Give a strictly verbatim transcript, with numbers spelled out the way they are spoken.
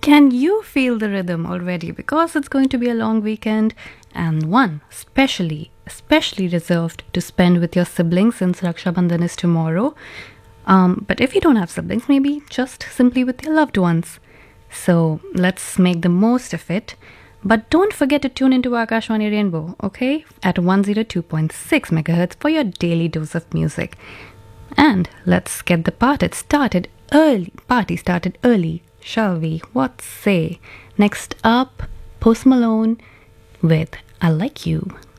Can you feel the rhythm already? Because it's going to be a long weekend and one specially, especially reserved to spend with your siblings since Raksha Bandhan is tomorrow. Um, but if you don't have siblings, maybe just simply with your loved ones. So let's make the most of it. But don't forget to tune into Akashvani Rainbow, okay? At one oh two point six megahertz for your daily dose of music. And let's get the party started early. Party started early, shall we? What say? Next up, Post Malone with I Like You.